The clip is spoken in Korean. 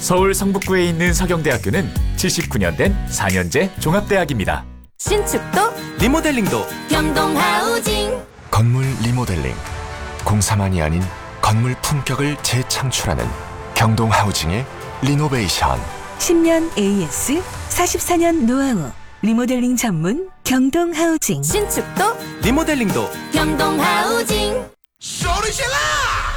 서울 성북구에 있는 서경대학교는 79년 된 4년제 종합대학입니다. 신축도 리모델링도 경동하우징. 건물 리모델링, 공사만이 아닌 건물 품격을 재창출하는 경동하우징의 리노베이션. 10년 AS, 44년 노하우, 리모델링 전문 경동하우징. 신축도 리모델링도 경동하우징. 소리질러!